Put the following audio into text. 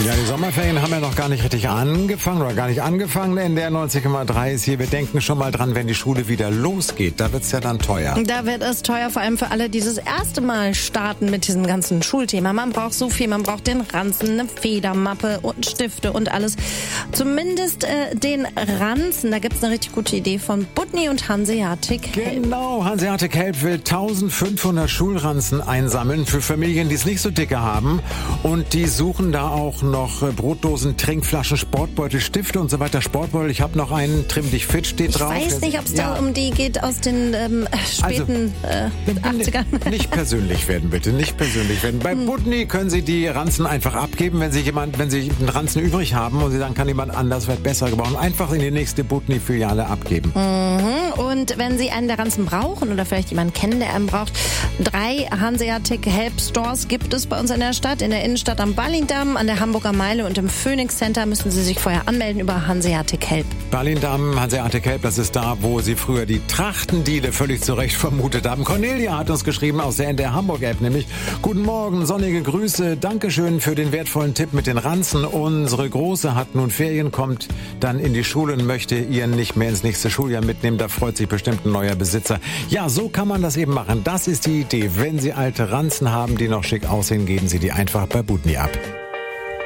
Ja, die Sommerferien haben ja noch gar nicht richtig angefangen oder gar nicht angefangen. NDR 90,3 ist hier. Wir denken schon mal dran, wenn die Schule wieder losgeht. Da wird's ja dann teuer. Da wird es teuer, vor allem für alle, die das erste Mal starten mit diesem ganzen Schulthema. Man braucht so viel. Man braucht den Ranzen, eine Federmappe und Stifte und alles. Zumindest den Ranzen. Da gibt's eine richtig gute Idee von Budni und Hanseatic Help. Genau, Hanseatic Help will 1500 Schulranzen einsammeln für Familien, die es nicht so dicke haben. Und die suchen da auch noch Brotdosen, Trinkflaschen, Sportbeutel, Stifte und so weiter. Sportbeutel, ich habe noch einen, Trimm dich fit, steht drauf. Ich weiß nicht, ob es da um die geht aus den späten 80ern. Nicht persönlich werden, bitte, nicht persönlich werden. Bei Budni können Sie die Ranzen einfach abgeben, wenn Sie einen Ranzen übrig haben und Sie sagen, kann jemand anders, wird besser gebrauchen. Einfach in die nächste Budni-Filiale abgeben. Und wenn Sie einen der Ranzen brauchen oder vielleicht jemanden kennen, der einen braucht, 3 Hanseatic Help Stores gibt es bei uns in der Stadt. In der Innenstadt am Ballindamm, an der Hamburger Meile und im Phoenix Center müssen Sie sich vorher anmelden über Hanseatic Help. Ballindamm, Hanseatic Help, das ist da, wo Sie früher die Trachtendiele völlig zu Recht vermutet haben. Cornelia hat uns geschrieben aus der NDR Hamburg App, nämlich: Guten Morgen, sonnige Grüße, Dankeschön für den wertvollen Tipp mit den Ranzen. Unsere Große hat nun Ferien, kommt dann in die Schule und möchte ihren nicht mehr ins nächste Schuljahr mitnehmen. Da freut sich bestimmt ein neuer Besitzer. Ja, so kann man das eben machen. Das ist die Idee. Wenn Sie alte Ranzen haben, die noch schick aussehen, geben Sie die einfach bei Budni ab.